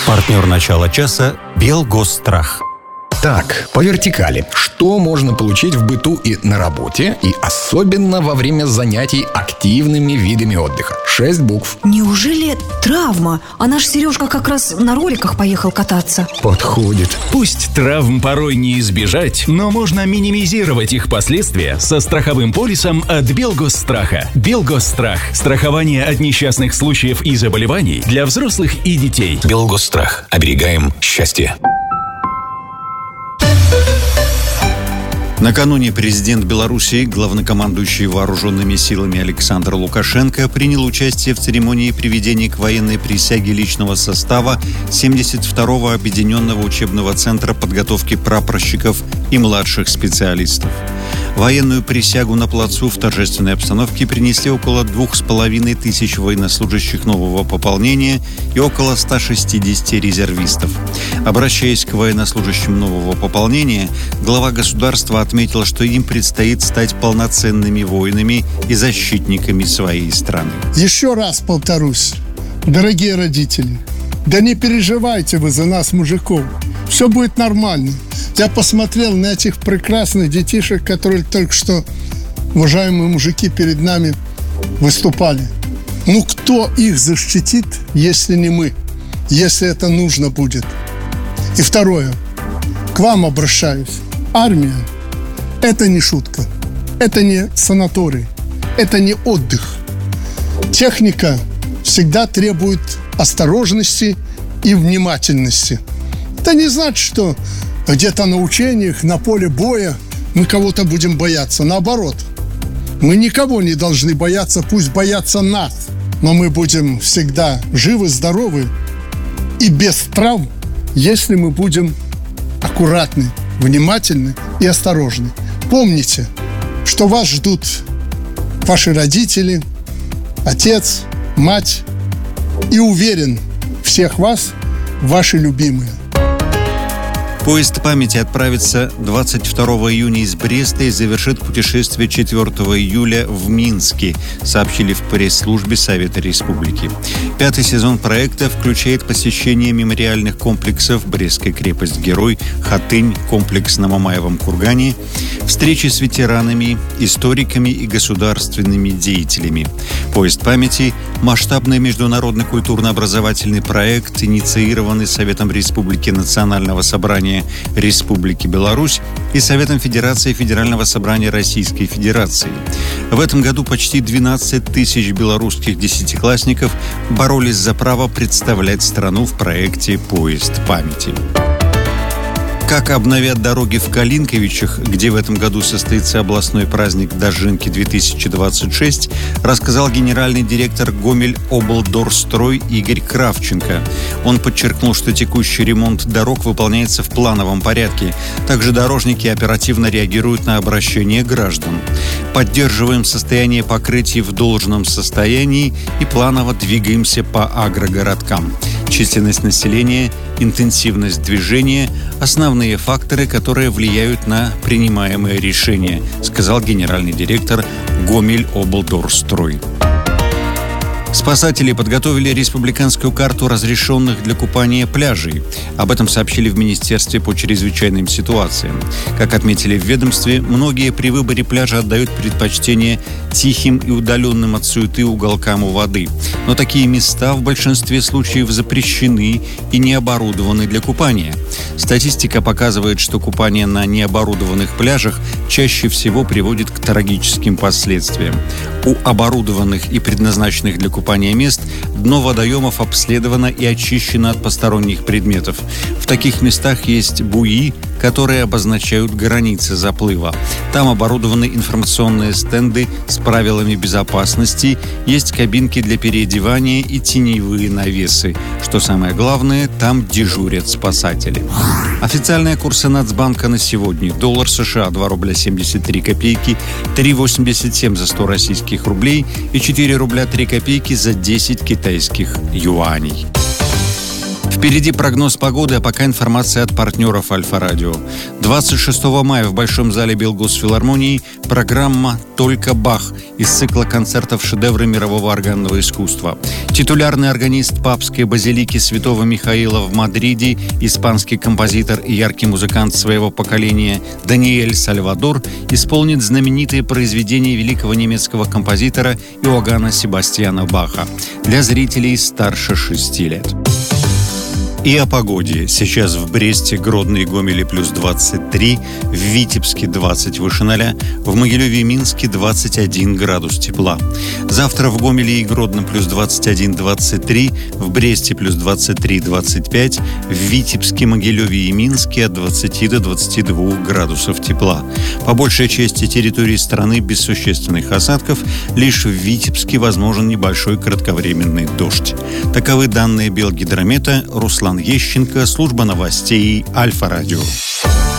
Партнер начала часа «Белгосстрах». Так, по вертикали. Что можно получить в быту и на работе, и особенно во время занятий активными видами отдыха? 6 букв. Неужели травма? А наш Сережка как раз на роликах поехал кататься. Подходит. Пусть травм порой не избежать, но можно минимизировать их последствия со страховым полисом от Белгосстраха. Белгосстрах. Страхование от несчастных случаев и заболеваний для взрослых и детей. Белгосстрах. Оберегаем счастье. Накануне президент Белоруссии, главнокомандующий вооруженными силами Александр Лукашенко, принял участие в церемонии приведения к военной присяге личного состава 72-го объединенного учебного центра подготовки прапорщиков и младших специалистов. Военную присягу на плацу в торжественной обстановке принесли около 2500 военнослужащих нового пополнения и около 160 резервистов. Обращаясь к военнослужащим нового пополнения, глава государства отметил, что им предстоит стать полноценными воинами и защитниками своей страны. Еще раз повторюсь, дорогие родители, да не переживайте вы за нас, мужиков. Все будет нормально. Я посмотрел на этих прекрасных детишек, которые только что, уважаемые мужики, перед нами выступали. Ну, кто их защитит, если не мы? Если это нужно будет. И второе. К вам обращаюсь. Армия – это не шутка. Это не санаторий. Это не отдых. Техника всегда требует осторожности и внимательности. Это не значит, что где-то на учениях, на поле боя мы кого-то будем бояться. Наоборот, мы никого не должны бояться, пусть боятся нас. Но мы будем всегда живы, здоровы и без травм, если мы будем аккуратны, внимательны и осторожны. Помните, что вас ждут ваши родители, отец, мать и, уверен, всех вас ваши любимые. Поезд памяти отправится 22 июня из Бреста и завершит путешествие 4 июля в Минске, сообщили в пресс-службе Совета Республики. 5-й сезон проекта включает посещение мемориальных комплексов «Брестская крепость-герой», «Хатынь», комплекс на Мамаевом кургане, встречи с ветеранами, историками и государственными деятелями. Поезд памяти – масштабный международный культурно-образовательный проект, инициированный Советом Республики Национального собрания Республики Беларусь и Советом Федерации Федерального собрания Российской Федерации. В этом году почти 12 тысяч белорусских десятиклассников боролись за право представлять страну в проекте «Поезд памяти». Как обновят дороги в Калинковичах, где в этом году состоится областной праздник Дожинки-2026, рассказал генеральный директор Гомель-облдорстрой Игорь Кравченко. Он подчеркнул, что текущий ремонт дорог выполняется в плановом порядке. Также дорожники оперативно реагируют на обращения граждан. Поддерживаем состояние покрытий в должном состоянии и планово двигаемся по агрогородкам. Численность населения, интенсивность движения – основные факторы, которые влияют на принимаемые решения, сказал генеральный директор Гомель-облдорстрой. Спасатели подготовили республиканскую карту разрешенных для купания пляжей. Об этом сообщили в Министерстве по чрезвычайным ситуациям. Как отметили в ведомстве, многие при выборе пляжа отдают предпочтение тихим и удаленным от суеты уголкам у воды. Но такие места в большинстве случаев запрещены и не оборудованы для купания. Статистика показывает, что купание на необорудованных пляжах чаще всего приводит к трагическим последствиям. У оборудованных и предназначенных для купания мест дно водоемов обследовано и очищено от посторонних предметов. В таких местах есть буи, которые обозначают границы заплыва. Там оборудованы информационные стенды с правилами безопасности, есть кабинки для переодевания и теневые навесы. Что самое главное, там дежурят спасатели. Официальные курсы Нацбанка на сегодня. Доллар США 2 рубля 73 копейки, 3,87 за 100 российских рублей и 4 рубля 3 копейки за 10 китайских юаней. Впереди прогноз погоды, а пока информация от партнеров Альфа-Радио. 26 мая в Большом зале Белгосфилармонии программа «Только Бах» из цикла концертов «Шедевры мирового органного искусства». Титулярный органист Папской базилики Святого Михаила в Мадриде, испанский композитор и яркий музыкант своего поколения Даниэль Сальвадор исполнит знаменитые произведения великого немецкого композитора Иоганна Себастьяна Баха для зрителей старше 6 лет. И о погоде. Сейчас в Бресте, Гродно и Гомеле плюс 23, в Витебске 20 выше 0, в Могилеве и Минске 21 градус тепла. Завтра в Гомеле и Гродно плюс 21-23, в Бресте плюс 23-25, в Витебске, Могилеве и Минске от 20 до 22 градусов тепла. По большей части территории страны без существенных осадков, лишь в Витебске возможен небольшой кратковременный дождь. Таковы данные Белгидромета. Руслан Ещенко, служба новостей Альфа-Радио.